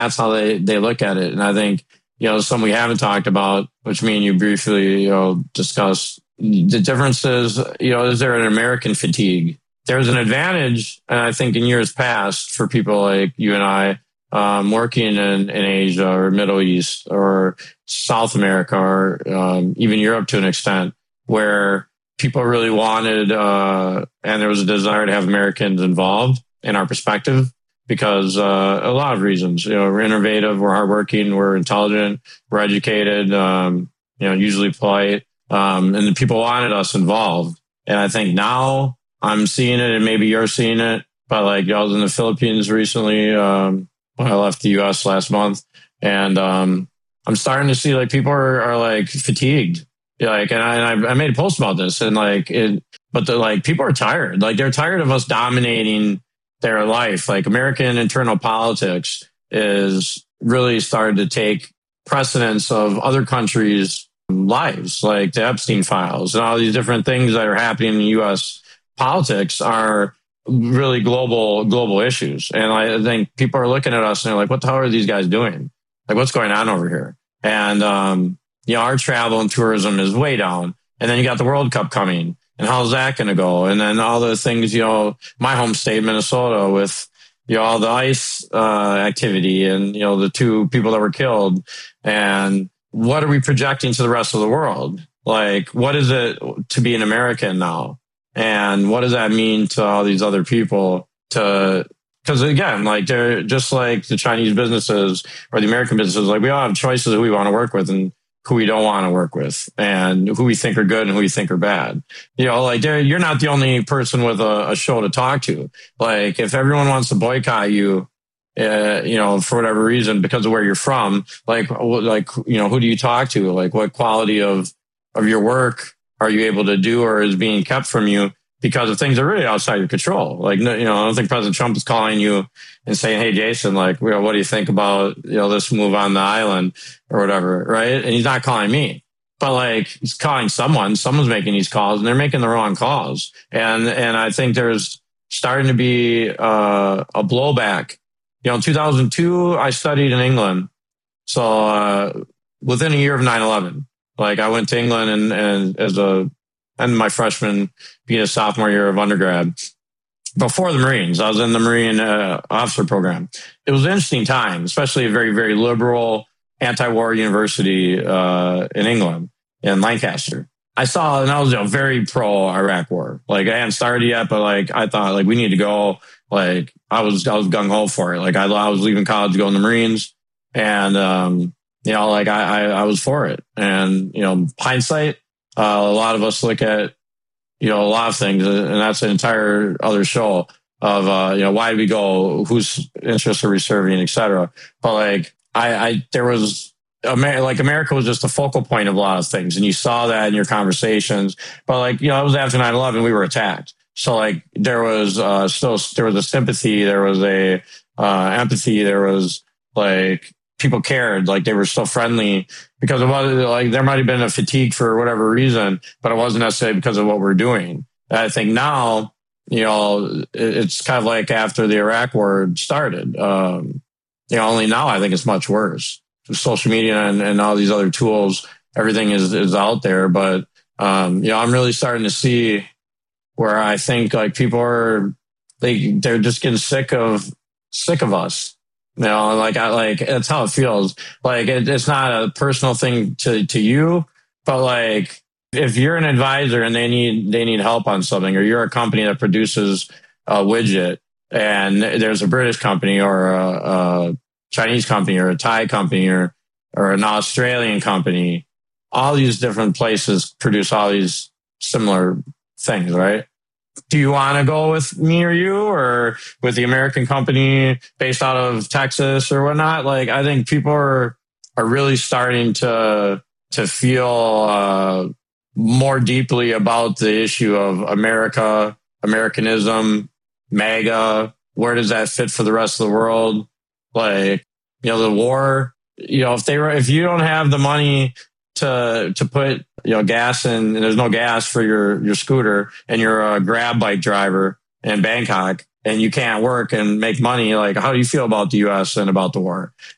that's how they look at it. And I think, something we haven't talked about, which me and you briefly, discussed, the difference is there an American fatigue? There's an advantage, and I think in years past for people like you and I, working in Asia or Middle East or South America or even Europe to an extent, where people really wanted, and there was a desire to have Americans involved in our perspective because a lot of reasons. We're innovative, we're hardworking, we're intelligent, we're educated, usually polite, and the people wanted us involved. And I think now I'm seeing it, and maybe you're seeing it. But like, I was in the Philippines recently. I left the U.S. last month, and I'm starting to see like people are like fatigued. Like, and I made a post about this, and but people are tired. Like, they're tired of us dominating their life. Like, American internal politics is really starting to take precedence of other countries' lives, like the Epstein files and all these different things that are happening in U.S. politics are really global issues. And I think people are looking at us and they're like, what the hell are these guys doing? Like, what's going on over here? And, our travel and tourism is way down. And then you got the World Cup coming. And how's that going to go? And then all the things, my home state, Minnesota, with, all the ICE activity and, the 2 people that were killed. And what are we projecting to the rest of the world? Like, what is it to be an American now? And what does that mean to all these other people? Because again, like, they're just like the Chinese businesses or the American businesses, like, we all have choices who we want to work with and who we don't want to work with, and who we think are good and who we think are bad. Like, you're not the only person with a show to talk to. Like, if everyone wants to boycott you, for whatever reason, because of where you're from, who do you talk to? Like, what quality of your work are you able to do or is being kept from you because of things that are really outside your control? Like, I don't think President Trump is calling you and saying, hey, Jason, like, what do you think about, this move on the island or whatever, right? And he's not calling me, but like, he's calling someone's making these calls and they're making the wrong calls. And I think there's starting to be a blowback. In 2002, I studied in England. So within a year of 9/11, like, I went to England and as and my freshman, being a sophomore year of undergrad, before the Marines. I was in the Marine officer program. It was an interesting time, especially a very, very liberal anti-war university in England, in Lancaster. I saw, and I was very pro Iraq war. Like, I hadn't started yet, but like, I thought like we need to go. Like, I was gung ho for it. Like, I was leaving college to go in the Marines, and I was for it. And hindsight, a lot of us look at a lot of things, and that's an entire other show of why did we go, whose interests are we serving, et cetera. But like, there was America was just a focal point of a lot of things, and you saw that in your conversations. But like, it was after 9/11, we were attacked. So like, there was there was a sympathy, there was a empathy, there was like, people cared, like, they were so friendly because of like, there might have been a fatigue for whatever reason, but it wasn't necessarily because of what we're doing. And I think now, it's kind of like after the Iraq war started, only now I think it's much worse. Social media and all these other tools, everything is out there. But, I'm really starting to see where I think like people they're just getting sick of us. That's how it feels. Like, it's not a personal thing to you, but like, if you're an advisor and they need help on something, or you're a company that produces a widget and there's a British company or a Chinese company or a Thai company or an Australian company, all these different places produce all these similar things, right? Do you want to go with me or you, or with the American company based out of Texas or whatnot? Like, I think people are really starting to feel more deeply about the issue of America, Americanism, MAGA. Where does that fit for the rest of the world? Like, the war. If you don't have the money to put gas in, and there's no gas for your scooter, and you're a grab bike driver in Bangkok, and you can't work and make money, like, how do you feel about the U.S. and about the war?